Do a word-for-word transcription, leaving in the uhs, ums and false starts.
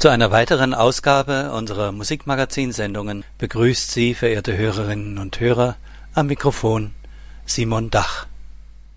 Zu einer weiteren Ausgabe unserer Musikmagazin-Sendungen begrüßt Sie, verehrte Hörerinnen und Hörer, am Mikrofon Simon Dach.